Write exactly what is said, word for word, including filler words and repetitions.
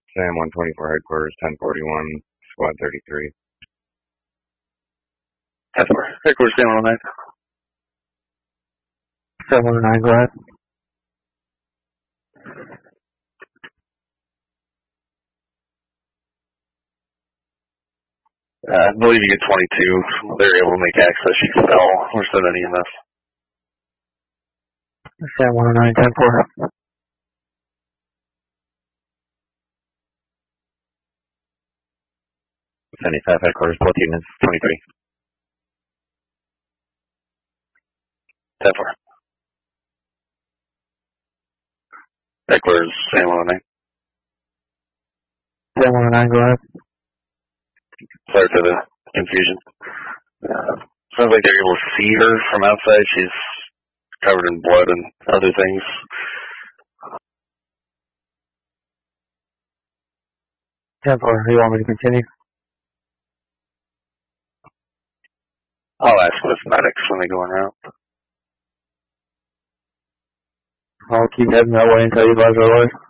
Sam one twenty-four headquarters, ten forty-one, squad thirty-three. ten four. Headquarters, Sam one oh nine. Sam one oh nine, go ahead. Uh, I believe you get twenty-two. They're able to make access. You fell. We're sending E M S. Sam one oh nine, ten four. seventy-five headquarters, both units, twenty-three. ten four. Headquarters, Sam one oh nine. Sam one oh nine, go ahead. Sorry for the confusion. Uh, sounds like they're able to see her from outside. She's covered in blood and other things. ten four, do you want me to continue? I'll ask with medics when they go en route. I'll keep heading that way until you guys are away.